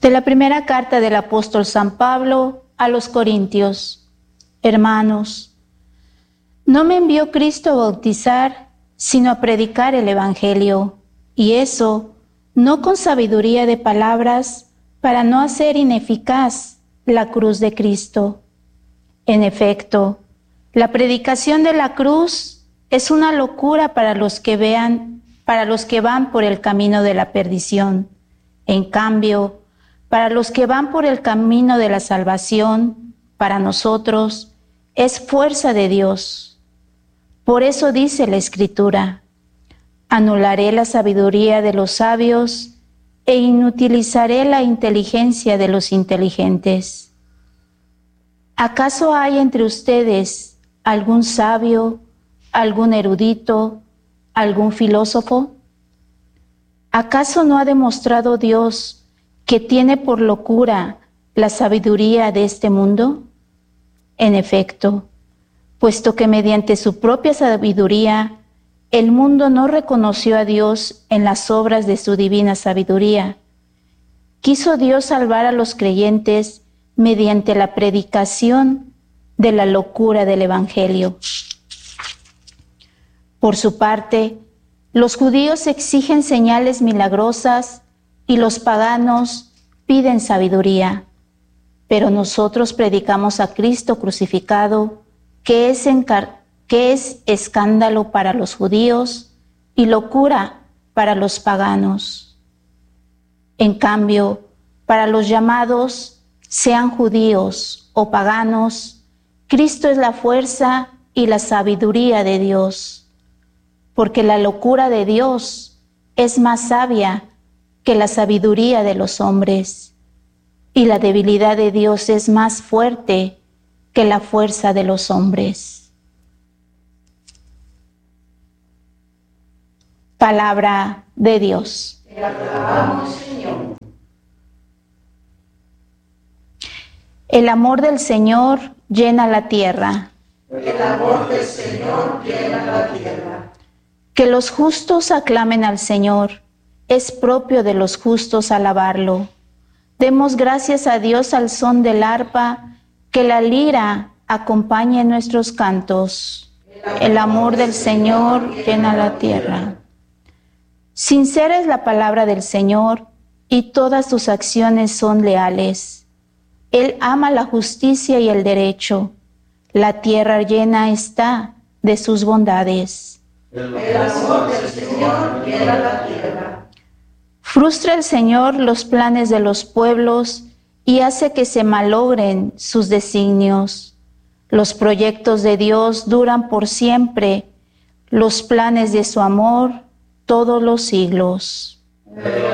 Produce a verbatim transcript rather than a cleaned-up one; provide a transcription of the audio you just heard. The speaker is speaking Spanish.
De la primera carta del apóstol San Pablo a los Corintios. Hermanos, no me envió Cristo a bautizar, sino a predicar el Evangelio, y eso no con sabiduría de palabras, para no hacer ineficaz la cruz de Cristo. En efecto, la predicación de la cruz es una locura para los que vean, para los que van por el camino de la perdición. En cambio, para los que van por el camino de la salvación, para nosotros, es fuerza de Dios. Por eso dice la Escritura: anularé la sabiduría de los sabios e inutilizaré la inteligencia de los inteligentes. ¿Acaso hay entre ustedes algún sabio, algún erudito, algún filósofo? ¿Acaso no ha demostrado Dios que tiene por locura la sabiduría de este mundo? En efecto, puesto que mediante su propia sabiduría el mundo no reconoció a Dios en las obras de su divina sabiduría, quiso Dios salvar a los creyentes mediante la predicación de la locura del Evangelio. Por su parte, los judíos exigen señales milagrosas y los paganos piden sabiduría. Pero nosotros predicamos a Cristo crucificado, que es, encar- que es escándalo para los judíos y locura para los paganos. En cambio, para los llamados, sean judíos o paganos, Cristo es la fuerza y la sabiduría de Dios, porque la locura de Dios es más sabia que la sabiduría de los hombres, y la debilidad de Dios es más fuerte que la fuerza de los hombres. Palabra de Dios. Te alabamos, Señor. El amor del Señor llena la tierra. El amor del Señor llena la tierra. Que los justos aclamen al Señor. Es propio de los justos alabarlo. Demos gracias a Dios al son del arpa, que la lira acompañe nuestros cantos. El amor del Señor llena la tierra. Sincera es la palabra del Señor, y todas sus acciones son leales. Él ama la justicia y el derecho. La tierra llena está de sus bondades. El amor del Señor llena la tierra. Frustra el Señor los planes de los pueblos y hace que se malogren sus designios. Los proyectos de Dios duran por siempre, los planes de su amor todos los siglos.